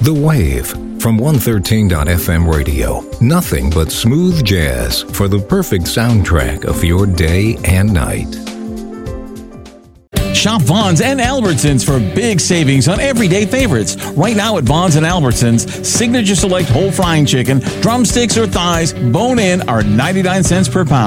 The Wave from 113.fm radio. Nothing but smooth jazz for the perfect soundtrack of your day and night. Shop Vons and Albertsons for big savings on everyday favorites. Right now at Vons and Albertsons, Signature Select whole frying chicken, drumsticks or thighs, bone-in are 99 cents per pound.